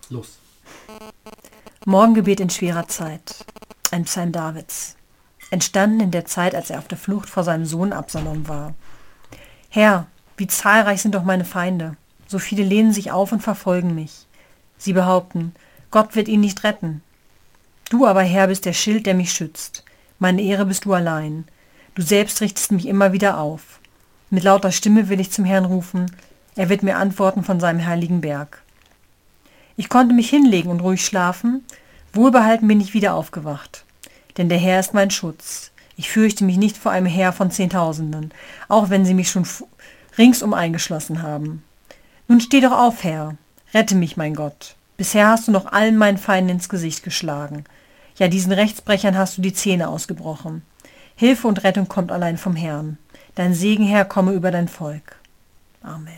Los. Morgengebet in schwerer Zeit. Ein Psalm Davids. Entstanden in der Zeit, als er auf der Flucht vor seinem Sohn Absalom war. Herr, wie zahlreich sind doch meine Feinde. So viele lehnen sich auf und verfolgen mich. Sie behaupten, Gott wird ihn nicht retten. Du aber, Herr, bist der Schild, der mich schützt. Meine Ehre bist du allein. Du selbst richtest mich immer wieder auf. Mit lauter Stimme will ich zum Herrn rufen. Er wird mir antworten von seinem heiligen Berg. Ich konnte mich hinlegen und ruhig schlafen. Wohlbehalten bin ich wieder aufgewacht. Denn der Herr ist mein Schutz. Ich fürchte mich nicht vor einem Heer von Zehntausenden, auch wenn sie mich schon ringsum eingeschlossen haben. Nun steh doch auf, Herr. Rette mich, mein Gott. Bisher hast du noch allen meinen Feinden ins Gesicht geschlagen. Ja, diesen Rechtsbrechern hast du die Zähne ausgebrochen. Hilfe und Rettung kommt allein vom Herrn. Dein Segen, Herr, komme über dein Volk. Amen.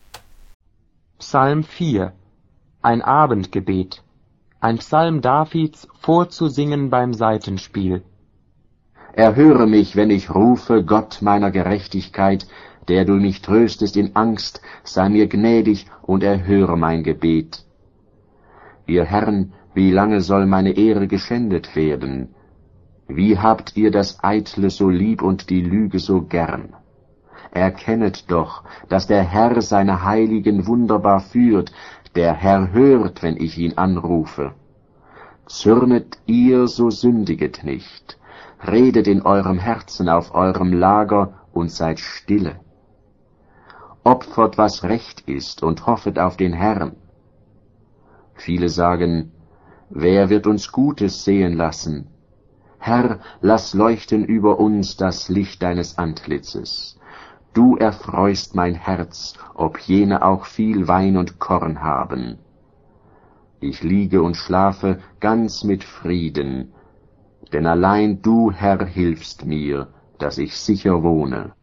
Psalm 4. Ein Abendgebet. Ein Psalm Davids, vorzusingen beim Saitenspiel. Erhöre mich, wenn ich rufe, Gott meiner Gerechtigkeit, der du mich tröstest in Angst, sei mir gnädig und erhöre mein Gebet. Ihr Herren, wie lange soll meine Ehre geschändet werden? Wie habt ihr das Eitle so lieb und die Lüge so gern? Erkennet doch, dass der Herr seine Heiligen wunderbar führt, der Herr hört, wenn ich ihn anrufe. Zürnet ihr, so sündiget nicht. Redet in eurem Herzen auf eurem Lager und seid stille. Opfert, was recht ist, und hoffet auf den Herrn. Viele sagen, wer wird uns Gutes sehen lassen? Herr, lass leuchten über uns das Licht deines Antlitzes. Du erfreust mein Herz, ob jene auch viel Wein und Korn haben. Ich liege und schlafe ganz mit Frieden, denn allein du, Herr, hilfst mir, dass ich sicher wohne.